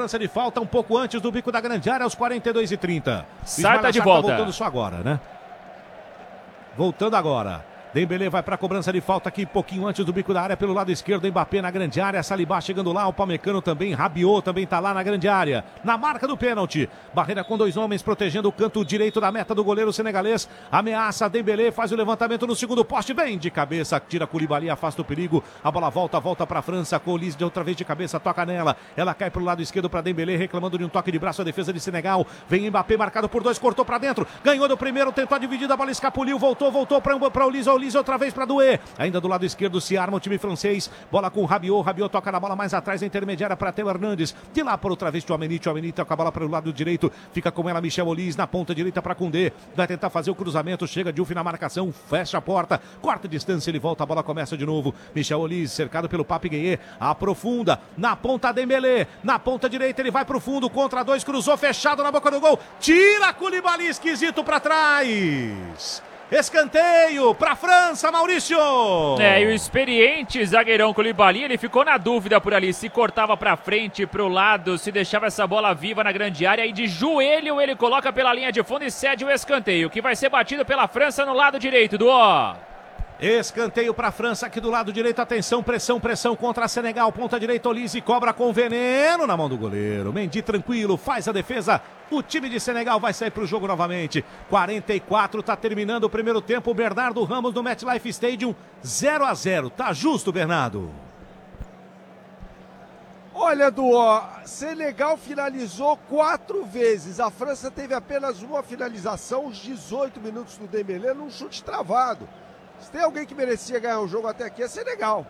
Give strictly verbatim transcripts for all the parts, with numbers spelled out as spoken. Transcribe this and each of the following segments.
cobrança de falta um pouco antes do bico da grande área, aos quarenta e dois e trinta. Sar tá de volta. Tá voltando só agora, né? Voltando agora. Dembélé vai para a cobrança de falta aqui, pouquinho antes do bico da área, pelo lado esquerdo, Mbappé na grande área, Saliba chegando lá, o Pamecano também, Rabiot também tá lá na grande área, na marca do pênalti, barreira com dois homens, protegendo o canto direito da meta do goleiro senegalês, ameaça, Dembélé faz o levantamento no segundo poste, vem de cabeça, tira Koulibaly, afasta o perigo, a bola volta, volta para a França, Colis de outra vez de cabeça, toca nela, ela cai pro lado esquerdo para Dembélé, reclamando de um toque de braço, a defesa de Senegal, vem Mbappé marcado por dois, cortou para dentro, ganhou do primeiro, tentou a dividida, a bola escapuliu, voltou, voltou para o Olise, Olise outra vez para Doué. Ainda do lado esquerdo se arma o time francês. Bola com o Rabiot. Rabiot toca na bola mais atrás, a intermediária para Theo Hernandes. De lá por outra vez Tchouaméni. Tchouaméni toca a bola para o lado direito. Fica com ela Michel Olise na ponta direita para Koundé. Vai tentar fazer o cruzamento. Chega Diouf na marcação. Fecha a porta. Corta a distância. Ele volta. A bola começa de novo. Michel Olise cercado pelo Pape Gueye. Aprofunda. Na ponta Dembélé. Na ponta direita ele vai pro fundo. Contra dois. Cruzou fechado na boca do gol. Tira Koulibaly esquisito para trás. Escanteio para a França, Maurício! É, e o experiente zagueirão Koulibaly, ele ficou na dúvida por ali, se cortava para frente, para o lado, se deixava essa bola viva na grande área, e de joelho ele coloca pela linha de fundo e cede o escanteio, que vai ser batido pela França no lado direito do ó. Escanteio para a França aqui do lado direito, atenção, pressão, pressão contra a Senegal, ponta direita, Olise cobra com veneno na mão do goleiro, Mendy tranquilo, faz a defesa, o time de Senegal vai sair para o jogo novamente, quarenta e quatro, tá terminando o primeiro tempo, Bernardo Ramos no MetLife Stadium, zero a zero, tá justo, Bernardo? Olha, Duó, Senegal finalizou quatro vezes, a França teve apenas uma finalização, os dezoito minutos do Dembélé num chute travado. Se tem alguém que merecia ganhar o jogo até aqui, é Senegal.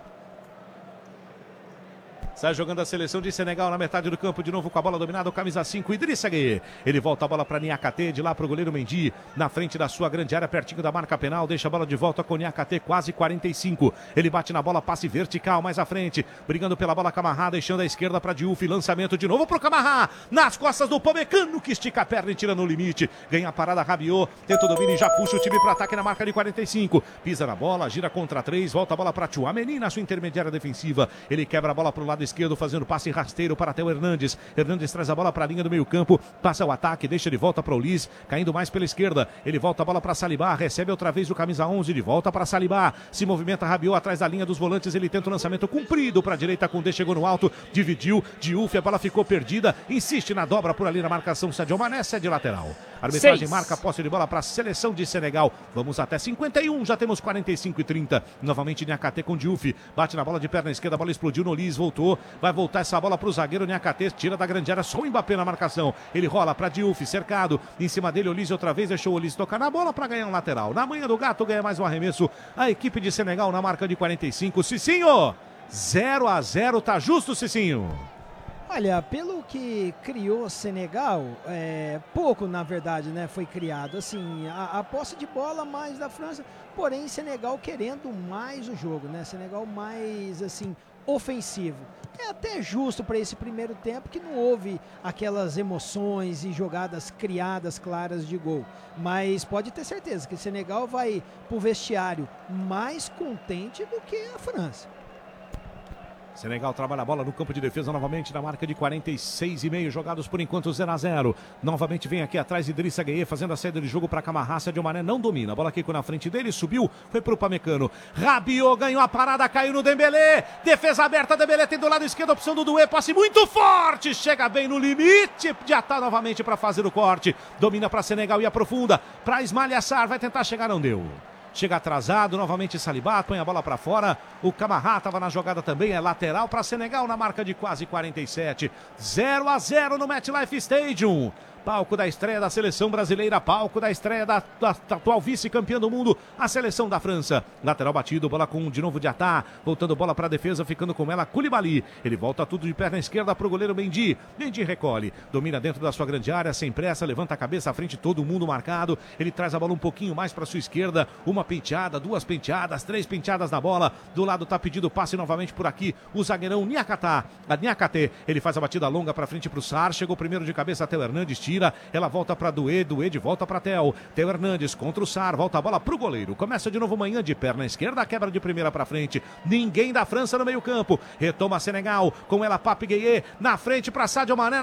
Sai jogando a seleção de Senegal na metade do campo, de novo com a bola dominada, o camisa cinco, Idrissa Gueye. Ele volta a bola para Niakhaté, de lá para o goleiro Mendy, na frente da sua grande área, pertinho da marca penal, deixa a bola de volta com Niakhaté, quase quarenta e cinco. Ele bate na bola, passe vertical, mais à frente, brigando pela bola Camará, deixando a esquerda para Diouf, lançamento de novo para o Camará, nas costas do Pamecano, que estica a perna e tira no limite. Ganha a parada Rabiot, tenta o domínio e já puxa o time para ataque na marca de quarenta e cinco. Pisa na bola, gira contra três, volta a bola para Tchouaméni na sua intermediária defensiva. Ele quebra a bola para o lado esquerdo, fazendo passe rasteiro para Theo Hernandes. Hernandes traz a bola para a linha do meio campo, passa o ataque, deixa de volta para o Olise, caindo mais pela esquerda. Ele volta a bola para Saliba, recebe outra vez o camisa onze, de volta para Saliba. Se movimenta Rabiot atrás da linha dos volantes, ele tenta o lançamento comprido para a direita, Koundé chegou no alto, dividiu, Diouf, a bola ficou perdida, insiste na dobra por ali na marcação, Sadio Mané cede lateral. A arbitragem Seis. marca a posse de bola para a seleção de Senegal. Vamos até cinquenta e um, já temos quarenta e cinco e trinta. Novamente Niakhaté com Diouf, bate na bola de perna esquerda, a bola explodiu no Olise, voltou, vai voltar essa bola para o zagueiro Niakhaté, tira da grande área, só o Mbappé na marcação. Ele rola para Diouf, cercado, em cima dele Olise outra vez, deixou o Olise tocar na bola para ganhar um lateral. Na manhã do gato ganha mais um arremesso. A equipe de Senegal na marca de quarenta e cinco. Cicinho, zero a zero, tá justo, Cicinho? Olha, pelo que criou Senegal, é, pouco na verdade, né, foi criado. Assim, a, a posse de bola mais da França, porém Senegal querendo mais o jogo, né? Senegal mais assim ofensivo. É até justo para esse primeiro tempo que não houve aquelas emoções e jogadas criadas claras de gol. Mas pode ter certeza que Senegal vai pro vestiário mais contente do que a França. Senegal trabalha a bola no campo de defesa novamente na marca de quarenta e seis e meio, jogados por enquanto zero a zero. Novamente vem aqui atrás Idrissa Gueye fazendo a saída de jogo para Camará, Sadio Mané não domina. A bola aqui na frente dele, subiu, foi para o Pamecano. Rabiot ganhou a parada, caiu no Dembélé. Defesa aberta, Dembélé tem do lado esquerdo a opção do Doué, passe muito forte, chega bem no limite, já está novamente para fazer o corte. Domina para Senegal e aprofunda para Ismaïla Sarr, vai tentar chegar, não deu. Chega atrasado, novamente Saliba, põe a bola para fora. O Camará estava na jogada também, é lateral para Senegal na marca de quase quarenta e sete. zero a zero no MetLife Stadium. Palco da estreia da seleção brasileira, palco da estreia da, da, da atual vice-campeã do mundo, a seleção da França. Lateral batido, bola com de novo de Atá, voltando bola para a defesa, ficando com ela Koulibaly. Ele volta tudo de perna esquerda para o goleiro Mendy. Mendy recolhe, domina dentro da sua grande área, sem pressa, levanta a cabeça à frente, todo mundo marcado. Ele traz a bola um pouquinho mais para sua esquerda, uma penteada, duas penteadas, três penteadas na bola. Do lado tá pedido passe novamente por aqui, o zagueirão Niakhaté. A Niakhaté, ele faz a batida longa para frente para o Sarr, chegou primeiro de cabeça até o Hernandes, tira. Ela volta para Doué, Doué de volta para Theo. Theo Hernandes contra o Sarr, volta a bola para o goleiro. Começa de novo manhã de perna esquerda, quebra de primeira para frente. Ninguém da França no meio campo. Retoma Senegal, com ela Pape Gueye na frente para Sadio Mané.